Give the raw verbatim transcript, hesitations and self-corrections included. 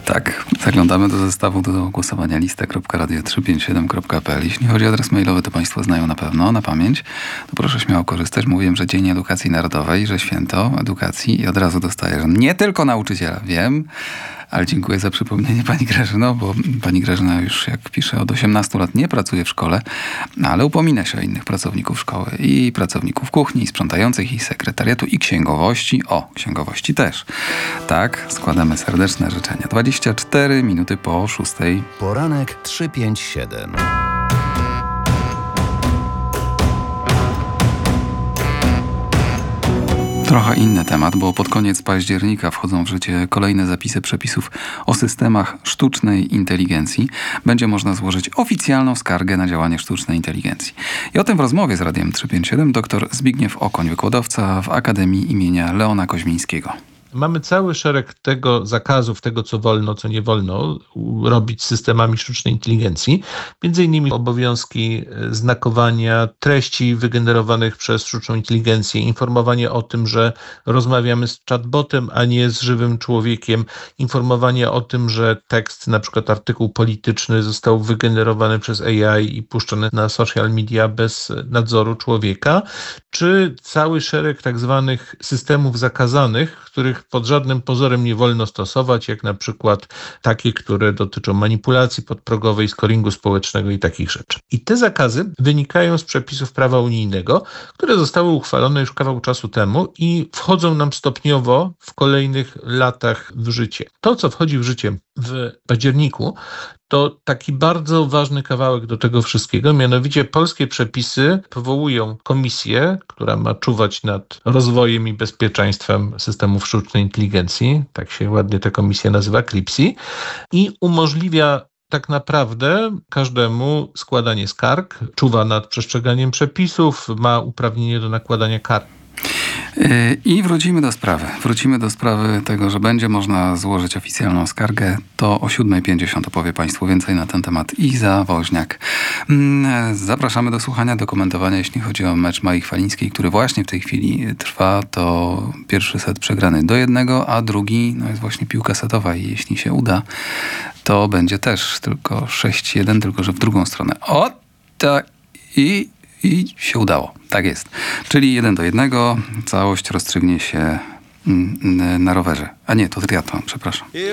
Tak, zaglądamy do zestawu do głosowania lista kropka radio trzysta pięćdziesiąt siedem kropka p l. Jeśli chodzi o adres mailowy, to Państwo znają na pewno, na pamięć. To proszę śmiało korzystać. Mówiłem, że Dzień Edukacji Narodowej, że święto edukacji i od razu dostaję, że nie tylko nauczyciela, wiem, ale dziękuję za przypomnienie, Pani Grażyno, bo Pani Grażyna już, jak pisze, od osiemnastu lat nie pracuje w szkole, ale upomina się o innych pracowników szkoły i pracowników kuchni, i sprzątających, i sekretariatu, i księgowości. O, księgowości też. Tak, składamy serdeczne życzenia. dwadzieścia cztery minuty po szóstej. Poranek trzysta pięćdziesiąt siedem. Trochę inny temat, bo pod koniec października wchodzą w życie kolejne zapisy przepisów o systemach sztucznej inteligencji. Będzie można złożyć oficjalną skargę na działanie sztucznej inteligencji. I o tym w rozmowie z Radiem trzysta pięćdziesiąt siedem dr Zbigniew Okoń, wykładowca w Akademii imienia Leona Koźmińskiego. Mamy cały szereg tego zakazów, tego co wolno, co nie wolno robić z systemami sztucznej inteligencji. Między innymi obowiązki znakowania treści wygenerowanych przez sztuczną inteligencję, informowanie o tym, że rozmawiamy z chatbotem, a nie z żywym człowiekiem, informowanie o tym, że tekst, na przykład artykuł polityczny został wygenerowany przez A I i puszczony na social media bez nadzoru człowieka, czy cały szereg tak zwanych systemów zakazanych, których pod żadnym pozorem nie wolno stosować, jak na przykład takie, które dotyczą manipulacji podprogowej, scoringu społecznego i takich rzeczy. I te zakazy wynikają z przepisów prawa unijnego, które zostały uchwalone już kawał czasu temu i wchodzą nam stopniowo w kolejnych latach w życie. To, co wchodzi w życie w październiku, to taki bardzo ważny kawałek do tego wszystkiego, mianowicie polskie przepisy powołują komisję, która ma czuwać nad rozwojem i bezpieczeństwem systemów sztucznej inteligencji, tak się ładnie ta komisja nazywa, KLIPSI, i umożliwia tak naprawdę każdemu składanie skarg, czuwa nad przestrzeganiem przepisów, ma uprawnienie do nakładania kar. I wrócimy do sprawy. Wrócimy do sprawy tego, że będzie można złożyć oficjalną skargę. To o siódma pięćdziesiąt opowie Państwu więcej na ten temat Iza Woźniak. Zapraszamy do słuchania, do komentowania, jeśli chodzi o mecz Mai Chwalińskiej, który właśnie w tej chwili trwa. To pierwszy set przegrany do jednego, a drugi no jest właśnie piłka setowa i jeśli się uda, to będzie też tylko sześć jeden, tylko że w drugą stronę. O, tak i... I się udało. Tak jest. Czyli jeden do jednego. Całość rozstrzygnie się na rowerze. A nie, to triatlon, przepraszam.